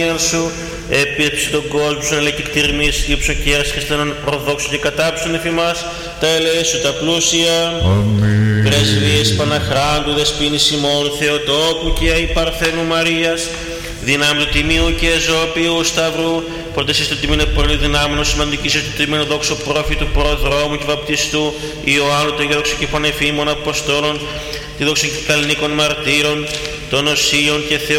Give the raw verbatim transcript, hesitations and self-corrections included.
σου, έπιεψε τον κόσμο σου, αλλά και κτηρμής, λείψον και έρας χριστιανών προδόξων και κατάψουν εφημάς, τα ελέη σου τα πλούσια. Αμήν. Πρεσβείες Παναχράντου, Δεσποίνης ημών, Θεοτόκου και Αϊ Παρθένου Μαρίας, δυνάμει του Τιμίου και Εζώπιου Σταυρού, πρωτεσίς του Τιμήνου πολύ δυνάμενο, σημαντικής του Τιμήνου δόξου πρόφητου, προδρόμου και βαπτιστού, Ιωάννου των Γεδόξου και Πανεφήμων Αποστόλων, τη δόξου και καλλινίκων μαρτύρων, των Οσίων και Θεών.